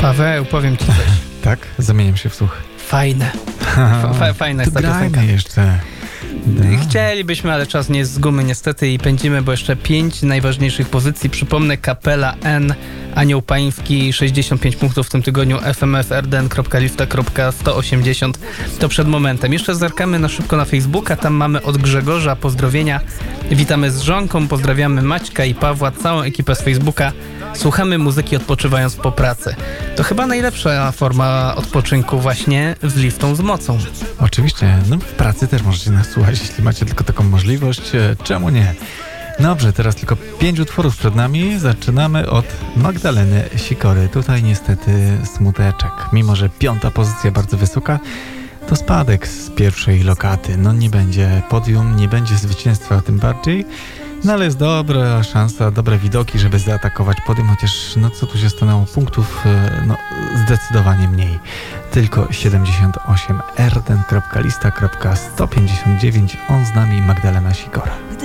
Paweł, powiem ci coś. Tak? Zamieniam się w słuch. Fajne. Fajna jest ta piosenka. Jeszcze. Chcielibyśmy, ale czas nie jest z gumy niestety i pędzimy, bo jeszcze 5 najważniejszych pozycji. Przypomnę, Kapela N, Anioł Pański, 65 punktów w tym tygodniu, fmf.rden.lifta.180 to przed momentem. Jeszcze zerkamy na szybko na Facebooka, tam mamy od Grzegorza pozdrowienia. Witamy z żonką, pozdrawiamy Maćka i Pawła, całą ekipę z Facebooka. Słuchamy muzyki odpoczywając po pracy. To chyba najlepsza forma odpoczynku właśnie z liftą z mocą. Oczywiście, no w pracy też możecie nas słuchać, jeśli macie tylko taką możliwość. Czemu nie? Dobrze, teraz tylko 5 utworów przed nami. Zaczynamy od Magdaleny Sikory. Tutaj niestety smuteczek. Mimo że 5. pozycja bardzo wysoka, to spadek z pierwszej lokaty. No nie będzie podium, nie będzie zwycięstwa tym bardziej. No ale jest dobra szansa, dobre widoki, żeby zaatakować podium, chociaż no co tu się stanęło, punktów no zdecydowanie mniej. Tylko 78 rden.lista.159. On z nami, Magdalena Sikora.